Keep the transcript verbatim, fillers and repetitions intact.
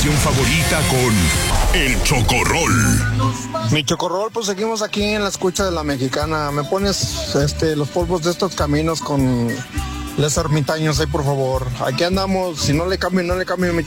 estación favorita con El Chocorrol. Mi Chocorrol, pues seguimos aquí en la escucha de la mexicana. ¿Me pones este los polvos de estos caminos con les ermitaños ahí, por favor? Aquí andamos, si no le cambio, no le cambio mi